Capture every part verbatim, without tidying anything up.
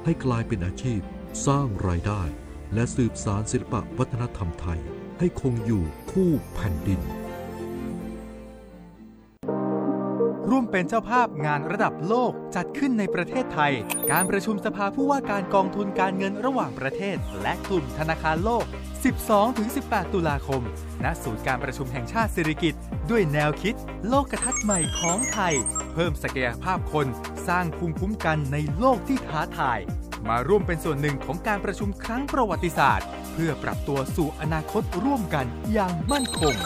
ให้กลายเป็นอาชีพสร้างรายได้และสืบสานศิลปวัฒนธรรมไทยให้คงอยู่คู่แผ่นดินร่วมเป็นเจ้าภาพงานระดับโลกจัดขึ้นในประเทศไทยการประชุมสภาผู้ว่าการกองทุนการเงินระหว่างประเทศและกลุ่มธนาคารโลก สิบสองถึงสิบแปด ตุลาคมณศูนย์การประชุมแห่งชาติสิริกิติ์ด้วยแนวคิดโลกทัศน์ใหม่ของไทยเพิ่มศักยภาพคนสร้างภูมิคุ้มกันในโลกที่ท้าทายมาร่วมเป็นส่วนหนึ่งของการประชุมครั้งประวัติศาสตร์เพื่อปรับตัวสู่อนาคตร่วมกันอย่างมั่นคง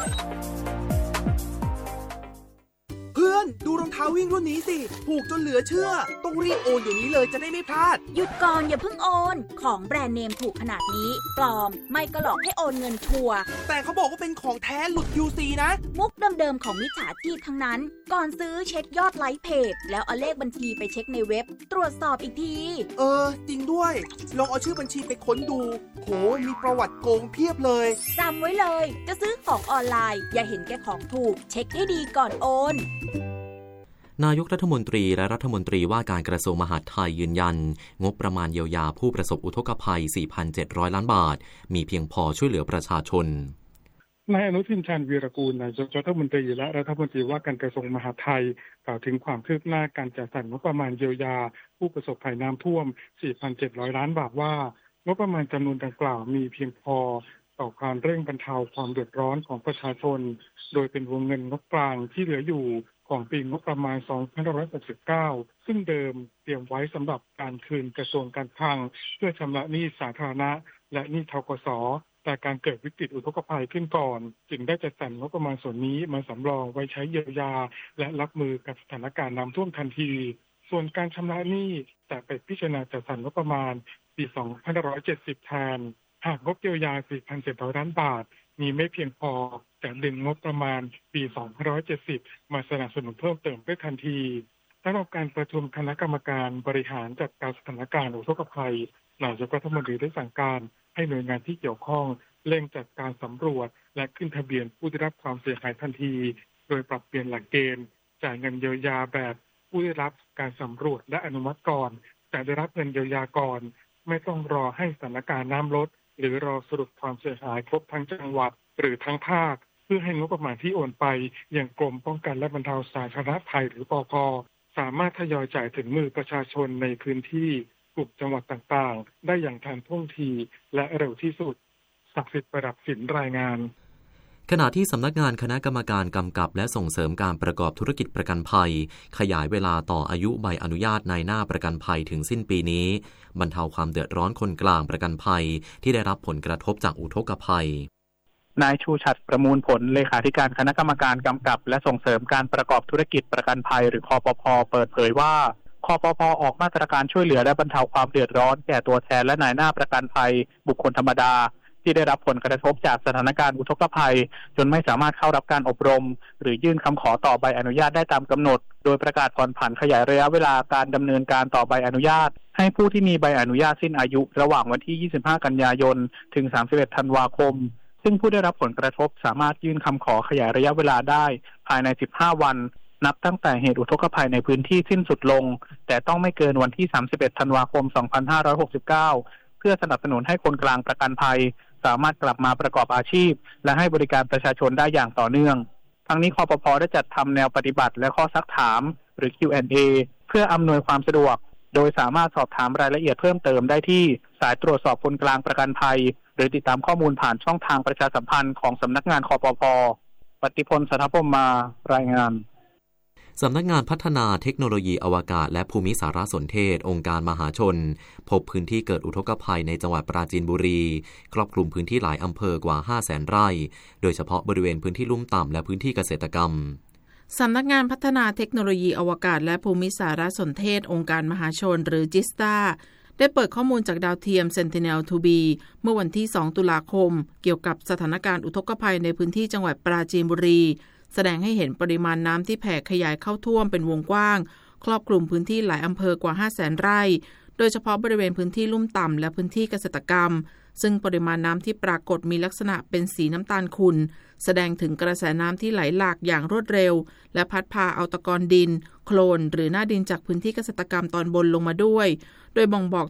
ดูรองเท้าวิ่งรุ่นนี้สิถูกจนเหลือเชื่อต้องรีบโอนเดี๋ยวนี้เลยจะได้ไม่พลาดหยุดก่อนอย่าเพิ่งโอนของแบรนด์เนมถูกขนาดนี้ปลอมไม่ก็หลอกให้โอนเงินชัวร์แต่เขาบอกว่าเป็นของแท้หลุด ยู ซี นะมุกเดิมๆของมิจฉาชีพทั้งนั้นก่อนซื้อเช็คยอดไลค์เพจแล้วเอาเลขบัญชีไปเช็คในเว็บตรวจสอบอีกทีเออจริงด้วยลองเอาชื่อบัญชีไปค้นดูโหมีประวัติโกงเพียบเลยจำไว้เลยจะซื้อของออนไลน์อย่าเห็นแก่ของถูกเช็คให้ดีก่อนโอนนายกรัฐมนตรีและรัฐมนตรีว่าการกระทรวงมหาดไทยยืนยันงบประมาณเยียวยาผู้ประสบอุทกภัย สี่พันเจ็ดร้อย ล้านบาทมีเพียงพอช่วยเหลือประชาชนนายอนุทินชาญวีรกูลนายกรัฐมนตรีและรัฐมนตรีว่าการกระทรวงมหาดไทยกล่าวถึงความคืบหน้าการจัดสรรงบประมาณเยียวยาผู้ประสบภัยน้ำท่วม สี่พันเจ็ดร้อย ล้านบาทว่างบประมาณจำนวนดังกล่าวมีเพียงพอต่อการเร่งบรรเทาความเดือดร้อนของประชาชนโดยเป็นวงเงินงบกลางที่เหลืออยู่ของปีงบประมาณ สองพันห้าร้อยหกสิบเก้า ซึ่งเดิมเตรียมไว้สำหรับการคืนกระทรวงการคลังเพื่อชำระหนี้สาธารณะและหนี้ธกส.แต่การเกิดวิกฤตอุทกภัยขึ้นก่อนจึงได้จัดสรรงบประมาณส่วนนี้มาสำรองไว้ใช้เยียวยาและรับมือกับสถานการณ์น้ำท่วมทันทีส่วนการชำระหนี้แต่ไปพิจารณาจัดสรรงบประมาณปี สองพันห้าร้อยเจ็ดสิบ แทนหากงบเยียวยา สี่พันเจ็ดร้อย ล้านบาทมีไม่เพียงพอแต่ดึงงบประมาณปี สองพันห้าร้อยเจ็ดสิบ มาสนับสนุนเพิ่มเติมได้ทันทีสำหรับการประชุมคณะกรรมการบริหารจัดการสถานการณ์อุทกภัยนายกรัฐมนตรีได้สั่งการให้หน่วยงานที่เกี่ยวข้องเร่งจัดการสำรวจและขึ้นทะเบียนผู้ได้รับความเสียหายทันทีโดยปรับเปลี่ยนหลักเกณฑ์จ่ายเงินเยียวยาแบบผู้ได้รับการสำรวจและอนุมัติก่อนแต่ได้รับเงินเยียวยาก่อนไม่ต้องรอให้สถานการณ์น้ำลดหรือรอสรุปความเสียหายครบทั้งจังหวัดหรือทั้งภาคเพื่อให้งบประมาณที่โอนไปยังกรมป้องกันและบรรเทาสาธารณภัยหรือปภ.สามารถทยอยจ่ายถึงมือประชาชนในพื้นที่กลุ่มจังหวัดต่างๆได้อย่างทันท่วงทีและเร็วที่สุดศักดิ์สิทธิ์ประดับสินรายงานขณะที่สำนักงานคณะกรรมการกำกับและส่งเสริมการประกอบธุรกิจประกันภัยขยายเวลาต่ออายุใบอนุญาตนายหน้าประกันภัยถึงสิ้นปีนี้บรรเทาความเดือดร้อนคนกลางประกันภัยที่ได้รับผลกระทบจากอุทกภัยนายชูชัดประมูลผลเลขาธิการคณะกรรมการกำกับและส่งเสริมการประกอบธุรกิจประกันภัยหรือคปภ.เปิดเผยว่าคปภ.ออกมาตรการช่วยเหลือและบรรเทาความเดือดร้อนแก่ตัวแทนและนายหน้าประกันภัยบุคคลธรรมดาที่ได้รับผลกระทบจากสถานการณ์อุทกภัยจนไม่สามารถเข้ารับการอบรมหรือยื่นคำขอต่อใบอนุญาตได้ตามกำหนดโดยประกาศผ่อนผันขยายระยะเวลาการดำเนินการต่อใบอนุญาตให้ผู้ที่มีใบอนุญาตสิ้นอายุระหว่างวันที่ยี่สิบห้ากันยายนถึงสามสิบเอ็ดธันวาคมซึ่งผู้ได้รับผลกระทบสามารถยื่นคำขอขยายระยะเวลาได้ภายในสิบห้าวันนับตั้งแต่เหตุอุทกภัยในพื้นที่สิ้นสุดลงแต่ต้องไม่เกินวันที่สามสิบเอ็ดธันวาคมสองพันห้าร้อยหกสิบเก้าเพื่อสนับสนุนให้คนกลางประกันภัยสามารถกลับมาประกอบอาชีพและให้บริการประชาชนได้อย่างต่อเนื่องทั้งนี้คปภ.ได้จัดทำแนวปฏิบัติและข้อซักถามหรือ คิว แอนด์ เอ เพื่ออำนวยความสะดวกโดยสามารถสอบถามรายละเอียดเพิ่มเติมได้ที่สายตรวจสอบคนกลางประกันภัยหรือติดตามข้อมูลผ่านช่องทางประชาสัมพันธ์ของสำนักงานคปภ.ปฏิพล สัทธพรหมมารายงานสำนักงานพัฒนาเทคโนโลยีอวกาศและภูมิสารสนเทศองค์การมหาชนพบพื้นที่เกิดอุทกภัยในจังหวัดปราจีนบุรีครอบคลุมพื้นที่หลายอำเภอกว่า ห้าแสน ไร่โดยเฉพาะบริเวณพื้นที่ลุ่มต่ำและพื้นที่เกษตรกรรมสำนักงานพัฒนาเทคโนโลยีอวกาศและภูมิสารสนเทศองค์การมหาชนหรือจิสตาได้เปิดข้อมูลจากดาวเทียม Sentinel ทู บี เมื่อวันที่สองตุลาคมเกี่ยวกับสถานการณ์อุทกภัยในพื้นที่จังหวัดปราจีนบุรีแสดงให้เห็นปริมาณน้ำที่แผ่ขยายเข้าท่วมเป็นวงกว้างครอบคลุมพื้นที่หลายอำเภอกว่า ห้าแสน ไร่โดยเฉพาะบริเวณพื้นที่ลุ่มต่ำและพื้นที่เกษตรกรรมซึ่งปริมาณน้ำที่ปรากฏมีลักษณะเป็นสีน้ำตาลขุ่นแสดงถึงกระแสน้ำที่ไหลหลากอย่างรวดเร็วและพัดพาเอาตะกอนดินโคลนหรือหน้าดินจากพื้นที่เกษตรกรรมตอนบนลงมาด้วยโดยบ่งบอก